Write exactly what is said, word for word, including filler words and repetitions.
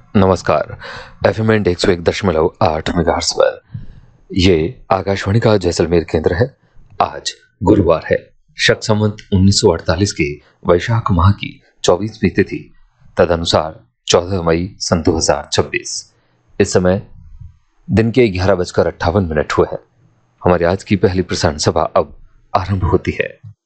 नमस्कार। एफएम एक सौ एक दशमलव आठ मेगाहर्ट्ज पर ये आकाशवाणी का जैसलमेर केंद्र है। आज गुरुवार है, शक संवत उन्नीस सौ अड़तालीस की वैशाख माह की चौबीसवीं तिथि, तदनुसार चौदह मई सन दो हजार छब्बीस। इस समय दिन के ग्यारह बजकर अट्ठावन मिनट हुए हैं। हमारी आज की पहली प्रसारण सभा अब आरंभ होती है।